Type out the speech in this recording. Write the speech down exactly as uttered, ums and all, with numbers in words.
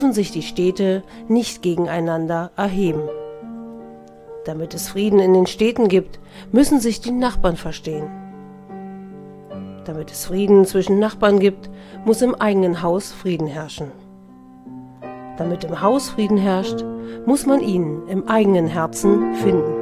dürfen sich die Städte nicht gegeneinander erheben. Damit es Frieden in den Städten gibt, müssen sich die Nachbarn verstehen. Damit es Frieden zwischen Nachbarn gibt, muss im eigenen Haus Frieden herrschen. Damit im Haus Frieden herrscht, muss man ihn im eigenen Herzen finden.